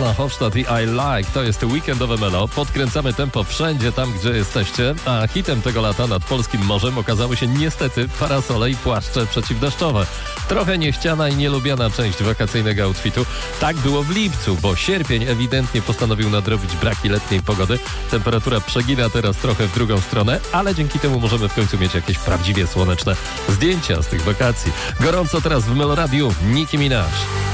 Hofstadt i I Like. To jest weekendowe melo. Podkręcamy tempo wszędzie tam, gdzie jesteście. A hitem tego lata nad polskim morzem okazały się niestety parasole i płaszcze przeciwdeszczowe. Trochę niechciana i nielubiana część wakacyjnego outfitu. Tak było w lipcu, bo sierpień ewidentnie postanowił nadrobić braki letniej pogody. Temperatura przegina teraz trochę w drugą stronę, ale dzięki temu możemy w końcu mieć jakieś prawdziwie słoneczne zdjęcia z tych wakacji. Gorąco teraz w Meloradiu Nicki Minaj.